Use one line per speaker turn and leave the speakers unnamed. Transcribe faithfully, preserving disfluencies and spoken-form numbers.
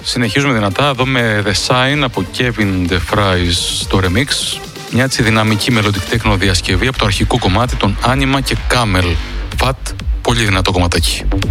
συνεχίζουμε δυνατά εδώ με The Sign από Kevin The Fries στο remix. Μια έτσι δυναμική melodic techno διασκευή από το αρχικό κομμάτι των Anima και Camel. Fat, πολύ δυνατό κομματάκι.